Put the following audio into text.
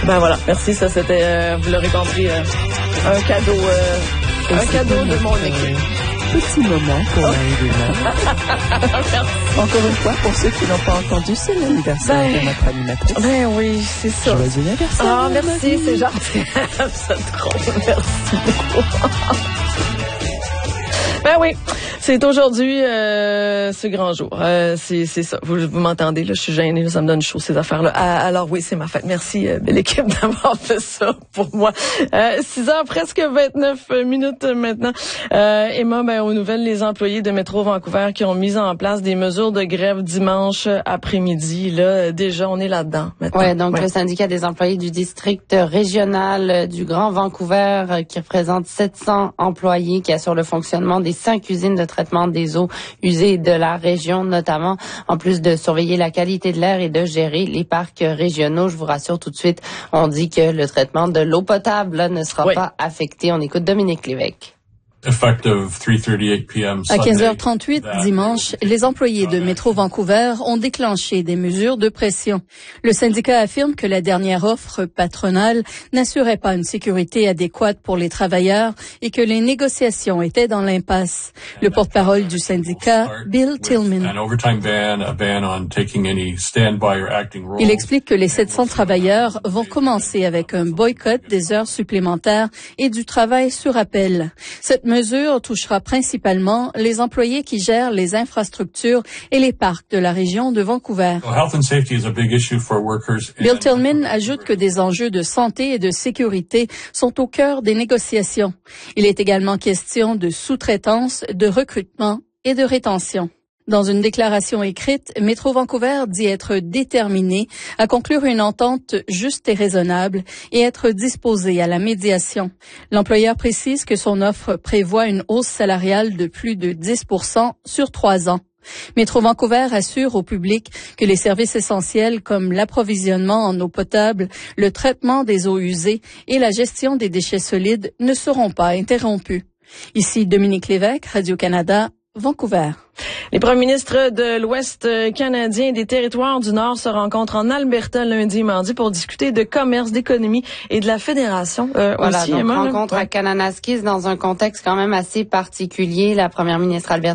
Ben voilà, merci, ça c'était, vous l'aurez compris, un cadeau de mon équipe. Petit moment pour Marie-Luna. Encore une fois, pour ceux qui n'ont pas entendu, c'est l'anniversaire de notre animatrice. Ben oui, c'est ça. Joyeux anniversaire. Ah, merci, c'est gentil. C'est drôle, merci beaucoup. Ben oui, c'est aujourd'hui ce grand jour. C'est ça. Vous m'entendez, là, je suis gênée, là, ça me donne chaud ces affaires-là. Alors oui, c'est ma fête. Merci l'équipe d'avoir fait ça pour moi. 6h presque 29 minutes maintenant. Emma, aux nouvelles, les employés de Métro Vancouver qui ont mis en place des mesures de grève dimanche après-midi. Là, déjà, on est là-dedans maintenant. Ouais, donc le syndicat des employés du district régional du Grand Vancouver, qui représente 700 employés, qui assure le fonctionnement des 5 usines de traitement des eaux usées de la région, notamment, en plus de surveiller la qualité de l'air et de gérer les parcs régionaux. Je vous rassure tout de suite, on dit que le traitement de l'eau potable là, ne sera pas affecté. On écoute Dominique Lévesque. À 15h38 dimanche, les employés de Métro Vancouver ont déclenché des mesures de pression. Le syndicat affirme que la dernière offre patronale n'assurait pas une sécurité adéquate pour les travailleurs et que les négociations étaient dans l'impasse. Le porte-parole du syndicat, Bill Tillman. Il explique que les 700 travailleurs vont commencer avec un boycott des heures supplémentaires et du travail sur appel. Cette mesure touchera principalement les employés qui gèrent les infrastructures et les parcs de la région de Vancouver. Bill Tillman ajoute que des enjeux de santé et de sécurité sont au cœur des négociations. Il est également question de sous-traitance, de recrutement et de rétention. Dans une déclaration écrite, Métro Vancouver dit être déterminé à conclure une entente juste et raisonnable et être disposé à la médiation. L'employeur précise que son offre prévoit une hausse salariale de plus de 10% sur 3 ans. Métro Vancouver assure au public que les services essentiels comme l'approvisionnement en eau potable, le traitement des eaux usées et la gestion des déchets solides ne seront pas interrompus. Ici Dominique Lévesque, Radio-Canada, Vancouver. Les premiers ministres de l'Ouest canadien et des territoires du Nord se rencontrent en Alberta lundi et mardi pour discuter de commerce, d'économie et de la fédération. Voilà, aussi, donc Emma, rencontre à Kananaskis dans un contexte quand même assez particulier. La première ministre Alberta